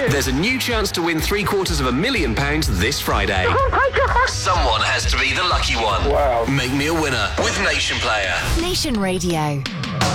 There's a new chance to win £750,000 this Friday. Oh my God! Someone has to be the lucky one. Wow. Make me a winner with Nation Player. Nation Radio.